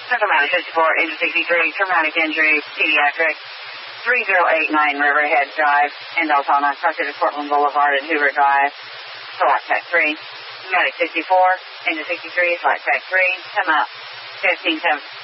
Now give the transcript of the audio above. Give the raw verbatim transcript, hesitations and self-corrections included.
Traumatic fifty-four, age sixty-three, traumatic injury, pediatric, three oh eight nine Riverhead Drive in Deltona, crossing to Portland Boulevard and Hoover Drive, select tech three. Traumatic sixty-four, age sixty-three, select tech three, come up, fifteen seven.